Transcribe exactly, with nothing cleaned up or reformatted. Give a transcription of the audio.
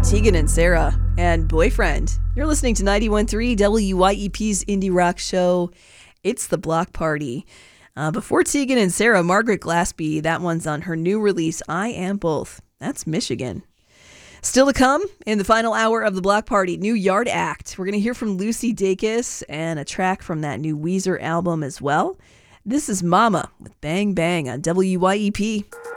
Tegan and Sara and Boyfriend. You're listening to ninety-one point three W Y E P's Indie Rock Show. It's the Block Party. Uh, before Tegan and Sara, Margaret Glaspie, that one's on her new release, I Am Both. That's Michigan. Still to come in the final hour of the Block Party, New Yard Act. We're going to hear from Lucy Dacus and a track from that new Weezer album as well. This is Mama with Bang Bang on W Y E P.